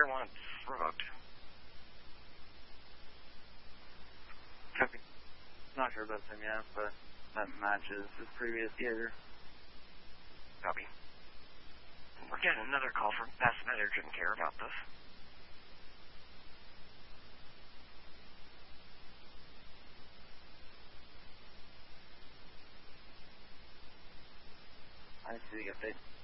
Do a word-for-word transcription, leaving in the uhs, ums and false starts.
player wants rugged. Copy. Not sure about him yet, but that matches his previous gear. Copy. We're getting another call from Pathfinder. Didn't care about this. I see the update.